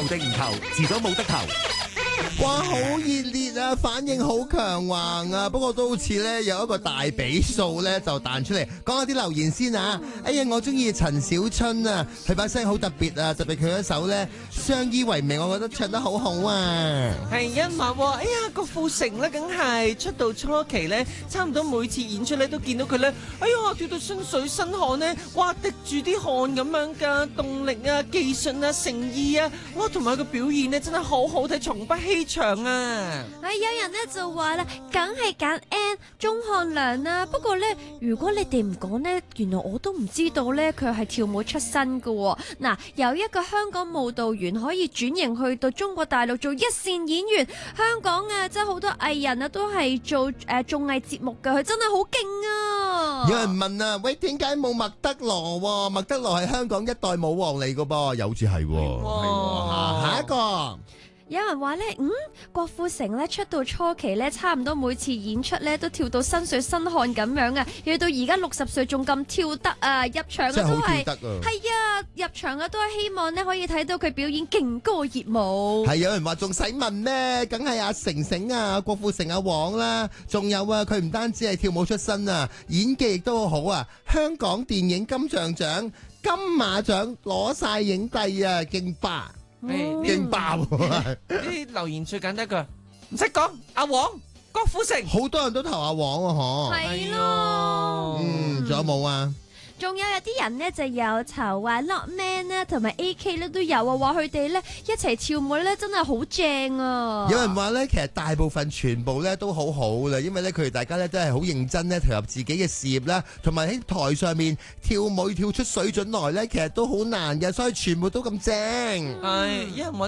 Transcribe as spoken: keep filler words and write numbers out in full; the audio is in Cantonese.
投定唔投，遲早冇得投。 哇，好熱烈啊，反應好強橫啊，不過都好似咧有一個大比數咧就彈出嚟，講下啲留言先啊。哎呀，我中意陳小春啊，佢把聲好特別啊，特別佢一首咧相依為命，我覺得唱得好好啊。 係因話喎，哎呀，郭富城咧，梗係出道初期咧，差唔多每次演出咧都見到佢咧，哎呀，跳到身水身汗咧，哇，滴住啲汗咁樣噶，動力啊、技術啊、誠意啊，哇，同埋個表現咧真係好好睇，從不欺場啊！ 係有人咧就話啦，梗係揀 N 鐘漢良啦。不過咧，如果你哋唔講咧，原來我都唔知道咧，佢係跳舞出身噶。嗱，有一個香港舞蹈員可以轉型去到中國大陸做一線演員，香港啊，真係好多藝人啊都係做誒綜藝節目噶，佢真係好勁啊！ 有人問啊，喂，點解冇麥德羅？麥德羅係香港一代舞王嚟噶噃，有似係，係下一個。 有人話咧，嗯，郭富城咧出道初期咧，差唔多每次演出咧都跳到身水身汗咁樣啊，要到而家六十歲仲咁跳得啊，入場嘅都係，係啊，入場嘅都係希望咧可以睇到佢表演勁歌熱舞。 係有人話仲使問咩？梗係阿成成啊，郭富城阿黃啦，仲有啊，佢唔單止係跳舞出身啊，演技亦都好好啊，香港電影金像獎、金馬獎攞晒影帝啊，勁霸！勁爆！呢啲留言最簡單一句，唔識講。阿黃，郭富城， 好多人都投阿黃啊，嗬。 係咯。 嗯，仲有冇啊？ 仲有有啲人咧就有籌話 Lockman 咧同埋 A K 咧都有啊，話佢哋咧一齊跳舞咧真係好正啊！ 有人話咧，其實大部分全部咧都好好啦，因為咧佢哋大家咧都係好認真咧投入自己嘅事業啦，同埋喺台上面跳舞跳出水準來咧，其實都好難嘅，所以全部都咁正。 係，因為